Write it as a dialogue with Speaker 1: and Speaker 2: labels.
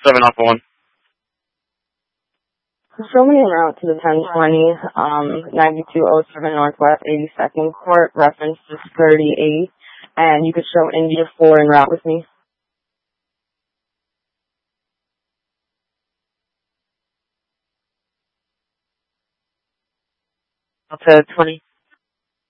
Speaker 1: 7 off 1.
Speaker 2: Show me en route to the 1020, 9207 Northwest 82nd Court, reference is 38, and you could show India 4 en route with me.
Speaker 1: Delta 20.